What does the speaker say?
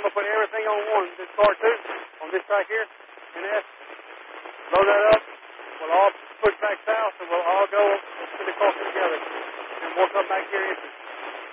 going to put everything on one, this car too, on this track here, and load that up. We'll all push back south, and we'll all go to the crossing together, and we'll come back here into